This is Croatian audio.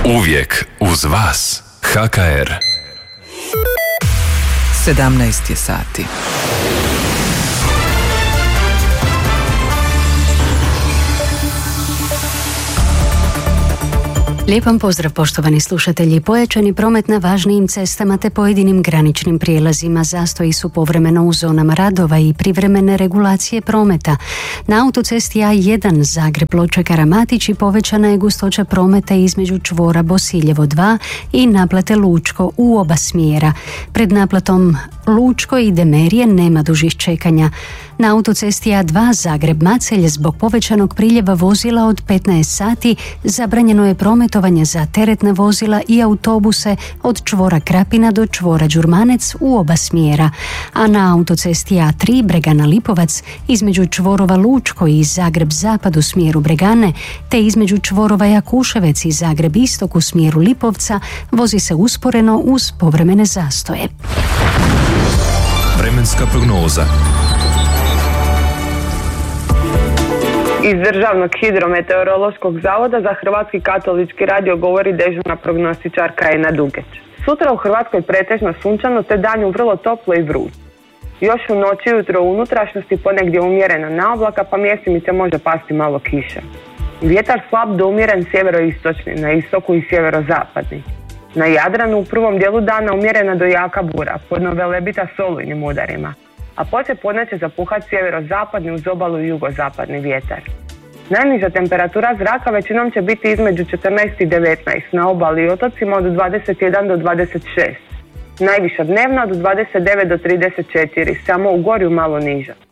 Uvijek uz vas. HKR. 17 je sati. Lijep vam pozdrav, poštovani slušatelji. Pojačani promet na važnijim cestama te pojedinim graničnim prijelazima, zastoji su povremeno u zonama radova i privremene regulacije prometa. Na autocesti A1 Zagreb-Ploče-Karamatić i povećana je gustoća prometa između čvora Bosiljevo 2 i naplate Lučko u oba smjera. Pred naplatom Lučko i Demerije nema dužih čekanja. Na autocesti A2 Zagreb-Macelj zbog povećanog priljeva vozila od 15 sati zabranjeno je prometovanje za teretna vozila i autobuse od čvora Krapina do čvora Đurmanec u oba smjera. A na autocesti A3 Bregana-Lipovac između čvorova Lučko i Zagreb-Zapad u smjeru Bregane te između čvorova Jakuševec i Zagreb-Istok u smjeru Lipovca vozi se usporeno uz povremene zastoje. Vremenska prognoza. Iz Državnog hidrometeorološkog zavoda za Hrvatski katolički radio govori dežurna prognostičarka Ena Dugeć. Sutra u Hrvatskoj pretežno sunčano te danju vrlo toplo i vruće. Još u noći i jutro u unutrašnjosti ponegdje umjerena naoblaka pa mjestimice može pasti malo kiše. Vjetar slab do umjeren sjeveroistočni, na istoku i sjeverozapadni. Na Jadranu u prvom dijelu dana umjerena do jaka bura, podno Velebita s olujnim udarima. A poslije podne će zapuhati sjeverozapadni uz obalu i jugozapadni vjetar. Najniža temperatura zraka većinom će biti između 14 i 19, na obali i otocima od 21 do 26. Najviša dnevna od 29 do 34, samo u Gorju malo niža.